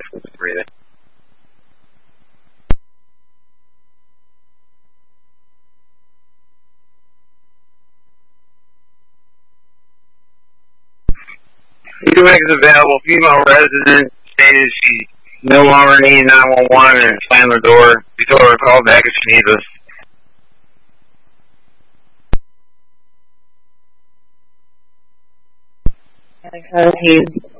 breathing. EMS is available. Female resident stated she no longer needed 911 and slammed the door. We told her to call back if she needs us.